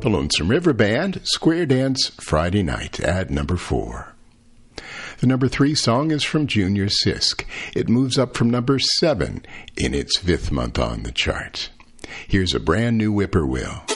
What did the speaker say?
The Lonesome River Band, Square Dance Friday Night at number 4. The number 3 song is from Junior Sisk. It moves up from number 7 in its 5th month on the chart. Here's a brand new whippoorwill.